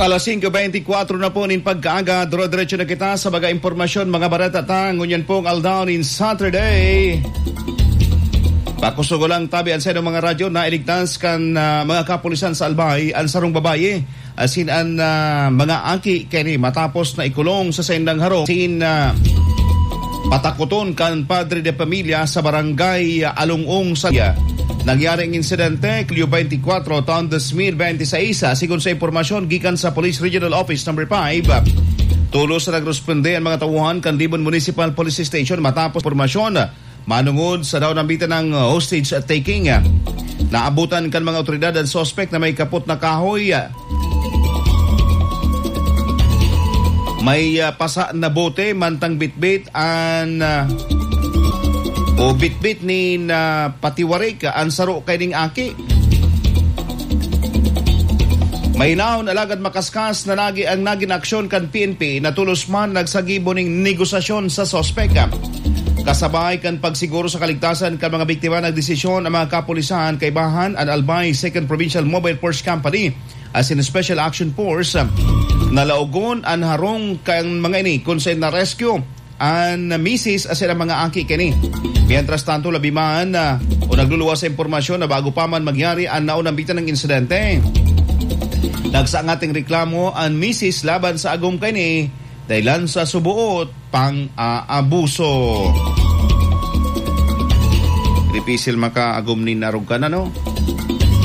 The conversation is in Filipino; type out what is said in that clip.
Alas 5:24 na po nin pagkaaga, duro-diretso na kita sa baga impormasyon mga baratatang. Ngunyan pong aldaw in Saturday. Pakusugo lang tabi ang sa mga radyo na iligtas kan mga kapulisan sa Albay, ang sarong babaye. Asin ang mga aki kini matapos na ikulong sa sendang haro. Sin patakuton kan padre de pamilya sa barangay Alungong sa nangyari ang insidente Clio 24 taon 2026 sigon sa impormasyon gikan sa Police Regional Office number 5. Tulos na nagresponde ang mga tauhan kan Libon Municipal Police Station matapos impormasyon manungod sa daw nambitan ng hostage taking. Naabutan kan mga otoridad ang suspect na may kapot na kahoy. May pasa na bote mantang bitbit an o bitbit ni patiwarik ang saro kay ning aki. May naon alagad makaskas na lagi ang naging aksyon kan PNP na tulos man nagsagibo ning negosasyon sa sospek. Kasabay kan pagsiguro sa kaligtasan kan mga biktima nagdesisyon ang mga kapulisan kay Bahan and Albay 2nd Provincial Mobile Force Company as in Special Action Force nalaugon ang harong kan mga ini konsent na rescue ang misis as ang mga aki kini. Mientras tanto labiman o nagluluwas sa impormasyon na bago pa man magyari ang naunang bitan ng insidente. Nagsaang ating reklamo ang misis laban sa agom kini dahilan sa subuot pang-aabuso. Difícil maka-agom ni narog ka na, no?